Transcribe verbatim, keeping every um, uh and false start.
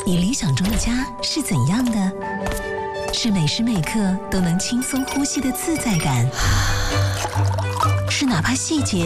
你理想中的家是怎样的？是每时每刻都能轻松呼吸的自在感，是哪怕细节